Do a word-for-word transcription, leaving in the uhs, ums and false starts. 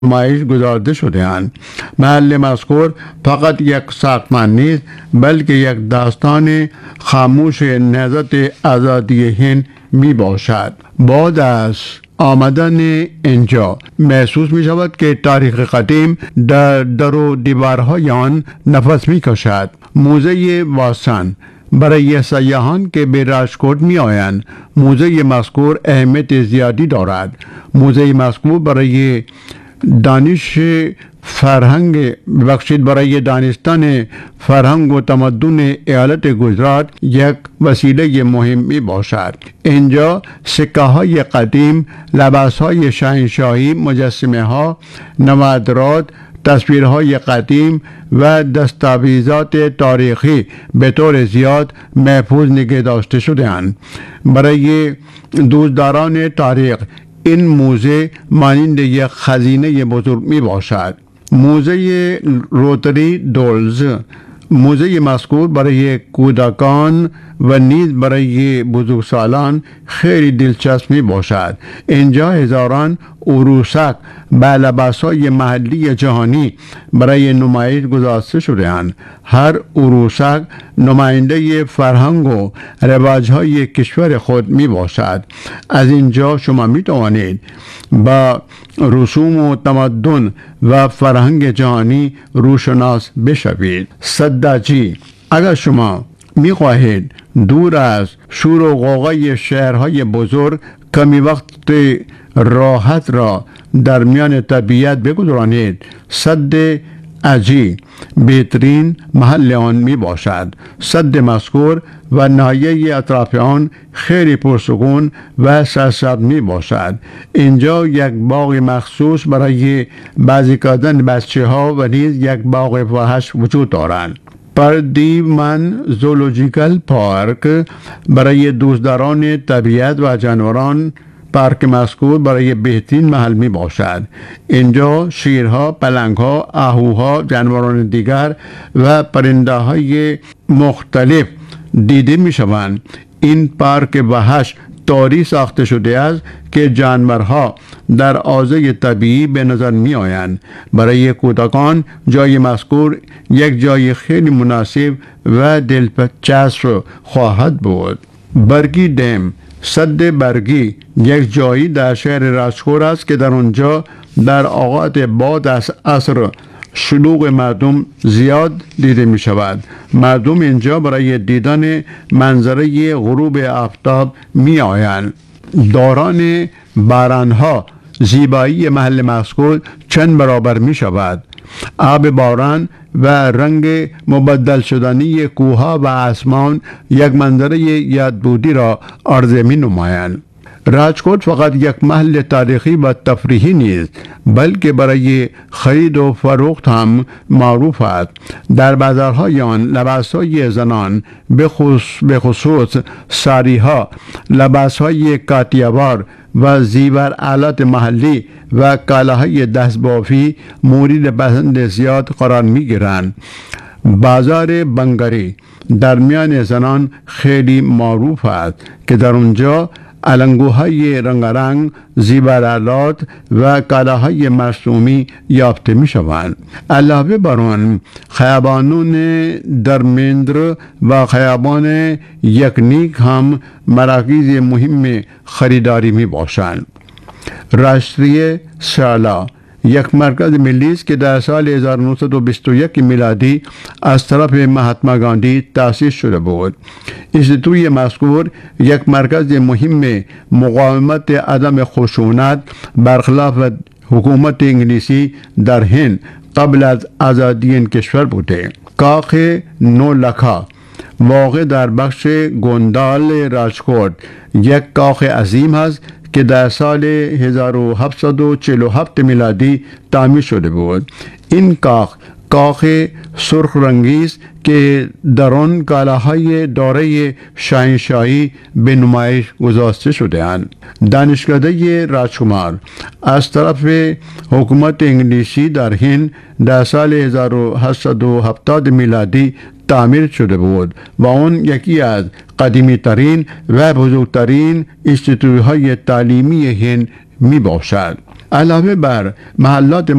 نمایش گذارده شده‌اند. محل مذکور فقط یک ساختمان نیست، بلکه یک داستان خاموش نهضت آزادی هند می باشد. بعد از آمدن اینجا محسوس می شود که تاریخ قدیم در در و دیوارهای آن نفس می کشد. موزه واسان برای سیاحان که به راجکوٹ می آیند، موزه مذکور اهمیت زیادی دارد. موزه مذکور برای دانش فرهنگ بخشید برای دانستن فرهنگ و تمدن ایالت گجرات یک وسیله مهم می باشد. اینجا سکه های قدیم، لباس های شاهنشاهی، مجسمه ها، نوادرات، تصویرهای قدیم و دستاویزات تاریخی به طور زیاد محفوظ نگه داشته شده‌اند. برای دوستداران تاریخ این موزه مانند یک خزینه بزرگ می باشد. موزه روتری دولز، موزه مذکور برای کودکان و نیز برای بزرگسالان خیلی دلچسب می باشد. اینجا هزاران عروسک با لباسهای محلی جهانی برای نمایش گذاشته شده‌اند. هر عروسک نماینده فرهنگ و رواج‌های کشور خود می باشد. از اینجا شما می توانید با رسوم و تمدن و فرهنگ جهانی روشناس بشوید. سداجی، اگر شما می خواهید دور از شور و غوغای شهرهای بزرگ کمی وقت راحت را در میان طبیعت بگذرانید، سد اجی بهترین محل آن می باشد. سد مذکور و ناحیه اطراف آن خیلی پرسکون و سرسبز می باشد. اینجا یک باغ مخصوص برای بازی کردن بچه ها و نیز یک باغ فاحش وجود دارند. پردیمن زولوژیکال پارک برای دوستداران طبیعت و جانوران پارک مذکور برای بهترین محل می باشد. اینجا شیرها، پلنگها، آهوها، جانوران دیگر و پرنده های مختلف دیده می شوند. این پارک وحش طوری ساخته شده است که جانورها در حوزه طبیعی به نظر می آیند. برای کودکان جای مذکور یک جای خیلی مناسب و دلچسب خواهد بود. برگی دم، سد برگی یک جایی در شهر راجکوٹ است که در آنجا در اوقات بعد از عصر شلوغ مردم زیاد دیده می شود. مردم اینجا برای دیدن منظره غروب آفتاب می آیند. دوران بارانها زیبایی محل مذکور چند برابر می شود. آب باران و رنگ مبدل شدنی کوها و آسمان یک منظره یادبودی را عرضه می نمایند. راجکوٹ فقط یک محل تاریخی و تفریحی نیست، بلکه برای خرید و فروخت هم معروف است. در بازارهای آن لباسهای زنان به خصوص ساریها، لباسهای کاتیاوار و زیور آلات محلی و کالاهای دستبافی مورد پسند زیاد قرار می گیرند. بازار بنگری در میان زنان خیلی معروف است که در اونجا علنگوهای رنگارنگ، زیورآلات و کالاهای مرسومی یافته می شوند. علاوه بر آن خیابانون درمیندر و خیابان یکنیک هم مراکز مهم خریداری می باشند. راشتریه شالا یک مرکز ملی است که در سال هزار و نهصد و بیست و یک میلادی از طرف مهاتما گاندی تأسیس شده بود. انستیتوی مذکور یک مرکز مهم مقاومت عدم خشونت برخلاف حکومت انگلیسی در هند قبل از آزادی این کشور بوده. کاخ نولکا واقع در بخش گوندال راجکوٹ یک کاخ عظیم است که در سال هزار و هفتصد و چهل و هفت میلادی تعمیر شده بود. این کاخ کاخ سرخ رنگی است که در آن کالاهای دوره شاهنشاهی به نمایش گذاشته شده اند. دانشکده راجکمار از طرف حکومت انگلیسی در هند در سال هزار و هشتصد و هفتاد میلادی تعمیر شده بود و آن یکی از قدیمی ترین و بزرگترین انستیتوهای تعلیمی هند می باشد. علاوه بر محلات